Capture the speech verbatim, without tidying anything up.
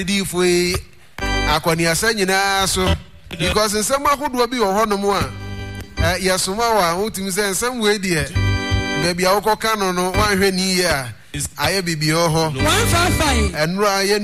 di foi akwani asa nyina so because nsem akodo bi wo hono mu a yesoma wa wotim se nsem we die na bia wo koka no no wan hwe ni ye a aye bibi ho ho one five five enura